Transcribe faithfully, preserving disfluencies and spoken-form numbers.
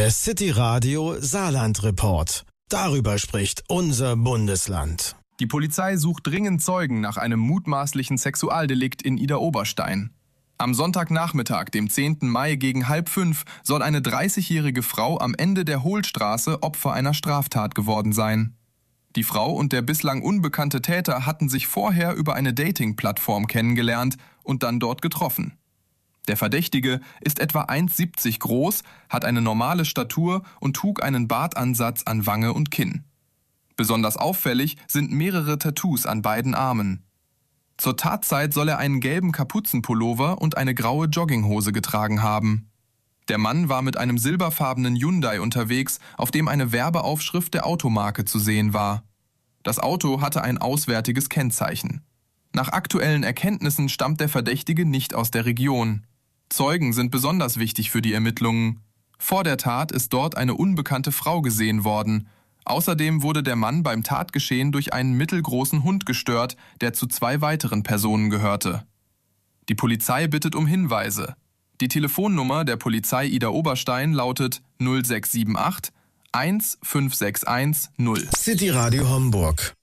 Der City Radio Saarland Report. Darüber spricht unser Bundesland. Die Polizei sucht dringend Zeugen nach einem mutmaßlichen Sexualdelikt in Idar-Oberstein. Am Sonntagnachmittag, dem zehnten Mai gegen halb fünf, soll eine dreißigjährige Frau am Ende der Hohlstraße Opfer einer Straftat geworden sein. Die Frau und der bislang unbekannte Täter hatten sich vorher über eine Dating-Plattform kennengelernt und dann dort getroffen. Der Verdächtige ist etwa eins Komma siebzig groß, hat eine normale Statur und trug einen Bartansatz an Wange und Kinn. Besonders auffällig sind mehrere Tattoos an beiden Armen. Zur Tatzeit soll er einen gelben Kapuzenpullover und eine graue Jogginghose getragen haben. Der Mann war mit einem silberfarbenen Hyundai unterwegs, auf dem eine Werbeaufschrift der Automarke zu sehen war. Das Auto hatte ein auswärtiges Kennzeichen. Nach aktuellen Erkenntnissen stammt der Verdächtige nicht aus der Region. Zeugen sind besonders wichtig für die Ermittlungen. Vor der Tat ist dort eine unbekannte Frau gesehen worden. Außerdem wurde der Mann beim Tatgeschehen durch einen mittelgroßen Hund gestört, der zu zwei weiteren Personen gehörte. Die Polizei bittet um Hinweise. Die Telefonnummer der Polizei Idar-Oberstein lautet null sechs sieben acht eins fünf sechs eins null. City Radio Homburg.